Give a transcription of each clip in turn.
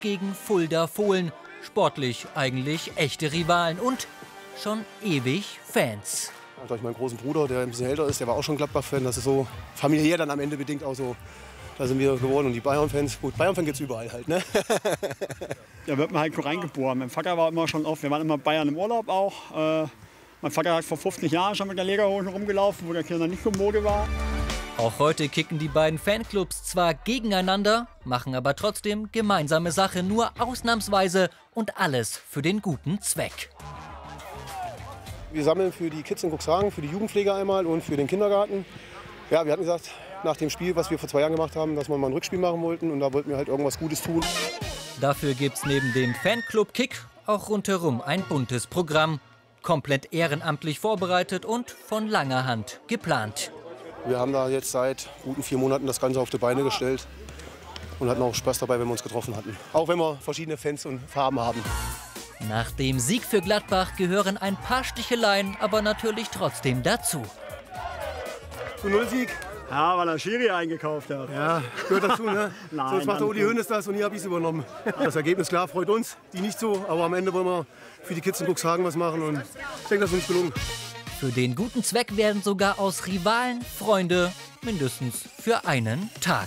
gegen Fulda Fohlen. Sportlich eigentlich echte Rivalen und schon ewig Fans. Durch meinen großen Bruder, der ein bisschen älter ist, der war auch schon Gladbach-Fan. Das ist so familiär dann am Ende bedingt auch so. Da sind wir geworden und die Bayern-Fans, gut, Bayern-Fan gibt es überall halt, ne? Ja, wird man halt reingeboren. Mein Vater war immer schon oft, wir waren immer in Bayern im Urlaub auch. Mein Vater hat vor 50 Jahren schon mit der Lederhosen rumgelaufen, wo der Kinder nicht Kommode war. Auch heute kicken die beiden Fanclubs zwar gegeneinander, machen aber trotzdem gemeinsame Sache, nur ausnahmsweise und alles für den guten Zweck. Wir sammeln für die Kids in Cuxhaven, für die Jugendpflege einmal und für den Kindergarten. Ja, wir hatten gesagt, nach dem Spiel, was wir vor 2 Jahren gemacht haben, dass wir mal ein Rückspiel machen wollten und da wollten wir halt irgendwas Gutes tun. Dafür gibt's neben dem Fanclub-Kick auch rundherum ein buntes Programm. Komplett ehrenamtlich vorbereitet und von langer Hand geplant. Wir haben da jetzt seit guten 4 Monaten das Ganze auf die Beine gestellt und hatten auch Spaß dabei, wenn wir uns getroffen hatten. Auch wenn wir verschiedene Fans und Farben haben. Nach dem Sieg für Gladbach gehören ein paar Sticheleien aber natürlich trotzdem dazu. Zu 0-Sieg. Ja, weil er Schiri eingekauft hat. Ja, gehört dazu, ne? Nein, Sonst macht der Uli Hoeneß das und hier habe ich es übernommen. Das Ergebnis, klar, freut uns, die nicht so. Aber am Ende wollen wir für die Kids in Cuxhaven was machen und ich denke, das ist uns gelungen. Für den guten Zweck werden sogar aus Rivalen Freunde, mindestens für einen Tag.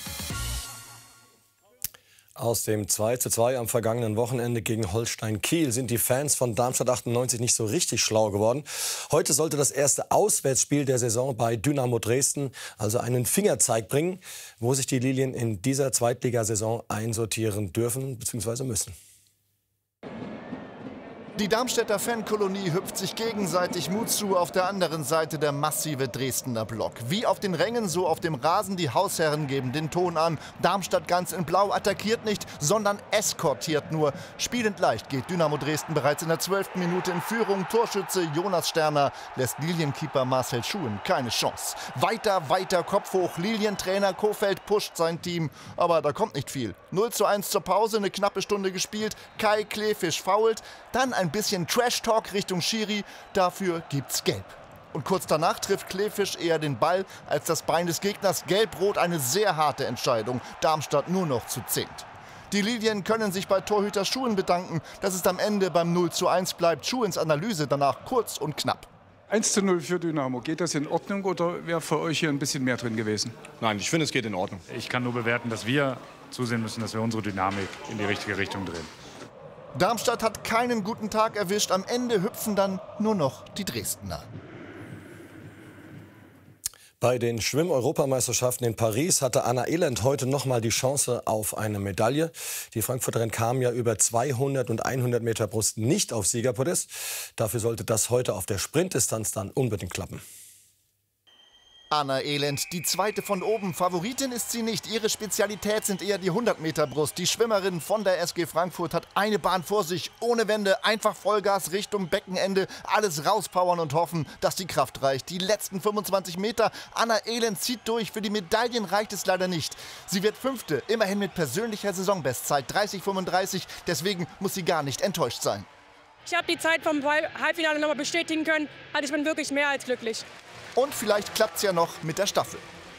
Aus dem 2:2 am vergangenen Wochenende gegen Holstein Kiel sind die Fans von Darmstadt 98 nicht so richtig schlau geworden. Heute sollte das erste Auswärtsspiel der Saison bei Dynamo Dresden also einen Fingerzeig bringen, wo sich die Lilien in dieser Zweitligasaison einsortieren dürfen bzw. müssen. Die Darmstädter Fankolonie hüpft sich gegenseitig Mut zu, auf der anderen Seite der massive Dresdner Block. Wie auf den Rängen, so auf dem Rasen, die Hausherren geben den Ton an. Darmstadt ganz in Blau attackiert nicht, sondern eskortiert nur. Spielend leicht geht Dynamo Dresden bereits in der 12. Minute in Führung. Torschütze Jonas Sterner lässt Lilienkeeper Marcel Schuhen keine Chance. Weiter, Kopf hoch. Lilientrainer Kofeld pusht sein Team, aber da kommt nicht viel. 0:1 zur Pause, eine knappe Stunde gespielt. Kai Kleefisch fault, dann ein bisschen Trash-Talk Richtung Schiri, dafür gibt's Gelb. Und kurz danach trifft Kleefisch eher den Ball als das Bein des Gegners. Gelb-Rot, eine sehr harte Entscheidung. Darmstadt nur noch zu 10. Die Lilien können sich bei Torhüter Schuhen bedanken, dass es am Ende beim 0:1 bleibt. Schuhens Analyse danach kurz und knapp. 1:0 für Dynamo. Geht das in Ordnung oder wäre für euch hier ein bisschen mehr drin gewesen? Nein, ich finde, es geht in Ordnung. Ich kann nur bewerten, dass wir zusehen müssen, dass wir unsere Dynamik in die richtige Richtung drehen. Darmstadt hat keinen guten Tag erwischt. Am Ende hüpfen dann nur noch die Dresdner. Bei den Schwimm-Europameisterschaften in Paris hatte Anna Elend heute noch mal die Chance auf eine Medaille. Die Frankfurterin kam ja über 200 und 100 Meter Brust nicht auf Siegerpodest. Dafür sollte das heute auf der Sprintdistanz dann unbedingt klappen. Anna Elend, die zweite von oben. Favoritin ist sie nicht. Ihre Spezialität sind eher die 100-Meter-Brust. Die Schwimmerin von der SG Frankfurt hat eine Bahn vor sich. Ohne Wende, einfach Vollgas Richtung Beckenende. Alles rauspowern und hoffen, dass die Kraft reicht. Die letzten 25 Meter. Anna Elend zieht durch. Für die Medaillen reicht es leider nicht. Sie wird Fünfte, immerhin mit persönlicher Saisonbestzeit 30:35. Deswegen muss sie gar nicht enttäuscht sein. Ich habe die Zeit vom Halbfinale noch mal bestätigen können. Also ich bin wirklich mehr als glücklich. Und vielleicht klappt es ja noch mit der Staffel.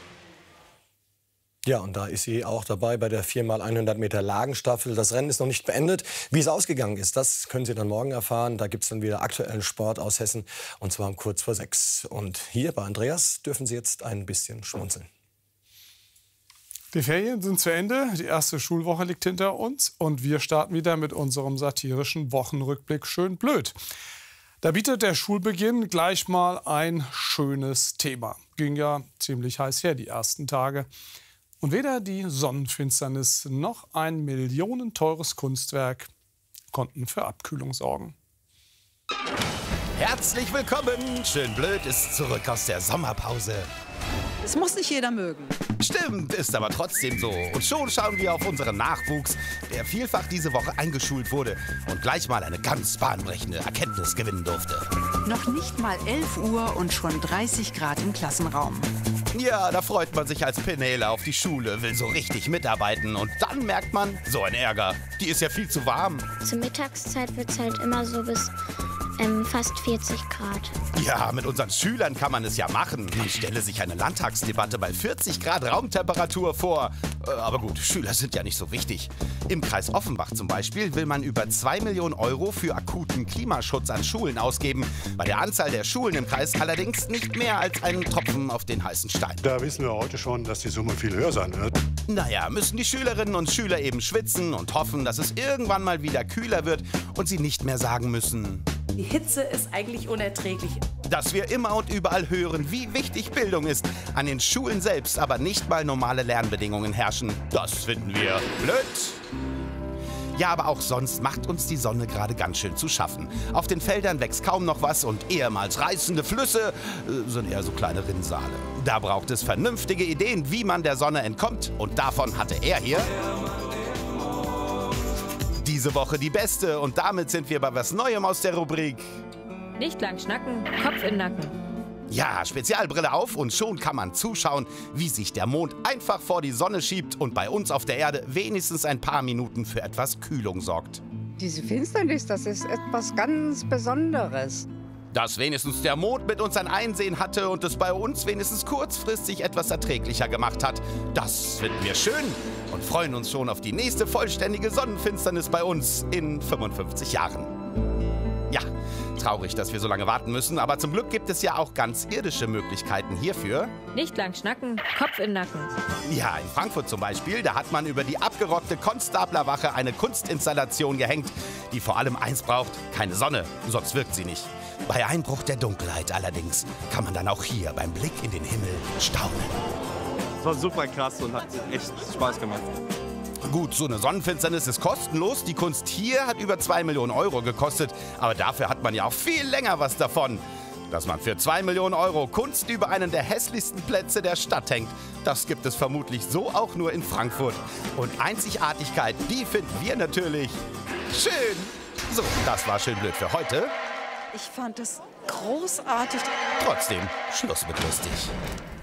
Ja, und da ist sie auch dabei bei der 4x100 Meter Lagenstaffel. Das Rennen ist noch nicht beendet. Wie es ausgegangen ist, das können Sie dann morgen erfahren. Da gibt es dann wieder aktuellen Sport aus Hessen, und zwar um kurz vor 6. Und hier bei Andreas dürfen Sie jetzt ein bisschen schmunzeln. Die Ferien sind zu Ende, die erste Schulwoche liegt hinter uns und wir starten wieder mit unserem satirischen Wochenrückblick Schön blöd. Da bietet der Schulbeginn gleich mal ein schönes Thema. Ging ja ziemlich heiß her die ersten Tage. Und weder die Sonnenfinsternis noch ein millionenteures Kunstwerk konnten für Abkühlung sorgen. Herzlich willkommen! Schön blöd ist zurück aus der Sommerpause. Das muss nicht jeder mögen. Stimmt, ist aber trotzdem so. Und schon schauen wir auf unseren Nachwuchs, der vielfach diese Woche eingeschult wurde und gleich mal eine ganz bahnbrechende Erkenntnis gewinnen durfte. Noch nicht mal 11 Uhr und schon 30 Grad im Klassenraum. Ja, da freut man sich als Penele auf die Schule, will so richtig mitarbeiten. Und dann merkt man, so ein Ärger, die ist ja viel zu warm. Zur Mittagszeit wird es halt immer so bis Fast 40 Grad. Ja, mit unseren Schülern kann man es ja machen. Man stelle sich eine Landtagsdebatte bei 40 Grad Raumtemperatur vor. Aber gut, Schüler sind ja nicht so wichtig. Im Kreis Offenbach zum Beispiel will man über 2 Millionen Euro für akuten Klimaschutz an Schulen ausgeben. Bei der Anzahl der Schulen im Kreis allerdings nicht mehr als einen Tropfen auf den heißen Stein. Da wissen wir heute schon, dass die Summe viel höher sein wird. Naja, müssen die Schülerinnen und Schüler eben schwitzen und hoffen, dass es irgendwann mal wieder kühler wird und sie nicht mehr sagen müssen: Die Hitze ist eigentlich unerträglich. Dass wir immer und überall hören, wie wichtig Bildung ist, an den Schulen selbst aber nicht mal normale Lernbedingungen herrschen, das finden wir blöd. Ja, aber auch sonst macht uns die Sonne gerade ganz schön zu schaffen. Auf den Feldern wächst kaum noch was und ehemals reißende Flüsse sind eher so kleine Rinnsale. Da braucht es vernünftige Ideen, wie man der Sonne entkommt. Und davon hatte er hier diese Woche die beste. Und damit sind wir bei was Neuem aus der Rubrik Nicht lang schnacken, Kopf in Nacken. Ja, Spezialbrille auf und schon kann man zuschauen, wie sich der Mond einfach vor die Sonne schiebt und bei uns auf der Erde wenigstens ein paar Minuten für etwas Kühlung sorgt. Diese Finsternis, das ist etwas ganz Besonderes. Dass wenigstens der Mond mit uns ein Einsehen hatte und es bei uns wenigstens kurzfristig etwas erträglicher gemacht hat, das finden wir schön und freuen uns schon auf die nächste vollständige Sonnenfinsternis bei uns in 55 Jahren. Ja, traurig, dass wir so lange warten müssen, aber zum Glück gibt es ja auch ganz irdische Möglichkeiten hierfür. Nicht lang schnacken, Kopf in Nacken. Ja, in Frankfurt zum Beispiel, da hat man über die abgerockte Konstablerwache eine Kunstinstallation gehängt, die vor allem eins braucht: keine Sonne, sonst wirkt sie nicht. Bei Einbruch der Dunkelheit allerdings kann man dann auch hier beim Blick in den Himmel staunen. Das war super krass und hat echt Spaß gemacht. Gut, so eine Sonnenfinsternis ist kostenlos. Die Kunst hier hat über 2 Millionen Euro gekostet. Aber dafür hat man ja auch viel länger was davon. Dass man für 2 Millionen Euro Kunst über einen der hässlichsten Plätze der Stadt hängt, das gibt es vermutlich so auch nur in Frankfurt. Und Einzigartigkeit, die finden wir natürlich schön. So, das war Schön blöd für heute. Ich fand es großartig. Trotzdem, Schluss mit lustig.